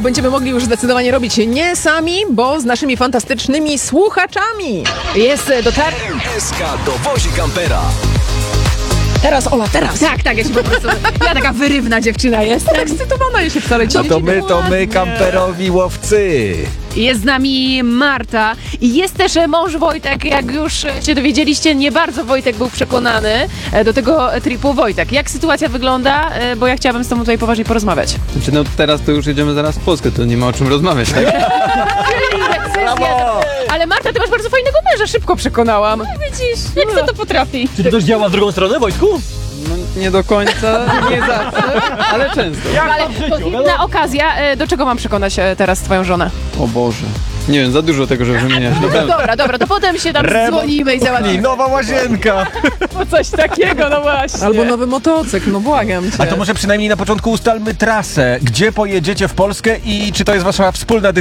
będziemy mogli już zdecydowanie robić nie sami, bo z naszymi fantastycznymi słuchaczami. Jest dotarł... SK dowozi kampera. Teraz, Ola, teraz. Tak, ja się po prostu... Ja taka wyrywna dziewczyna jestem. Ekscytowana ja się wcale No to my kamperowi łowcy. Jest z nami Marta i jest też mąż Wojtek. Jak już się dowiedzieliście, nie bardzo Wojtek był przekonany do tego tripu. Wojtek, jak sytuacja wygląda? Bo ja chciałabym z tobą tutaj poważnie porozmawiać. Znaczy, no teraz to już jedziemy zaraz w Polskę, to nie ma o czym rozmawiać, tak? Ale Marta, ty masz bardzo fajnego męża, szybko przekonałam. No widzisz, jak kto to potrafi. Czy to też działa w drugą stronę, Wojtku? No nie do końca, nie zawsze, ale często. Ale inna okazja, do czego mam przekonać teraz twoją żonę? O Boże. Nie wiem, za dużo tego, żeby wymieniać. No dobra, to potem się tam dzwonimy i załatwimy. Nowa łazienka. Po coś takiego, no właśnie. Albo nowy motocykl, no błagam cię. A to może przynajmniej na początku ustalmy trasę. Gdzie pojedziecie w Polskę i czy to jest wasza wspólna decyzja?